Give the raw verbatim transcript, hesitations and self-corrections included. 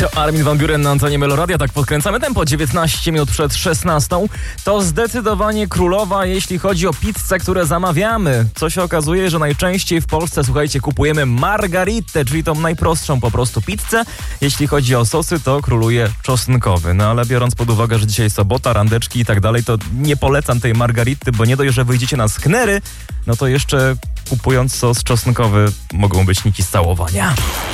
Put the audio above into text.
To Armin van Buuren na antenie Meloradia. Tak podkręcamy tempo. dziewiętnaście minut przed szesnastą. To zdecydowanie królowa, jeśli chodzi o pizzę, które zamawiamy. Co się okazuje, że najczęściej w Polsce, słuchajcie, kupujemy margaritę, czyli tą najprostszą po prostu pizzę. Jeśli chodzi o sosy, to króluje czosnkowy. No ale biorąc pod uwagę, że dzisiaj sobota, randeczki i tak dalej, to nie polecam tej margarity, bo nie dość, że wyjdziecie na sknery, no to jeszcze kupując sos czosnkowy mogą być nici z całowania.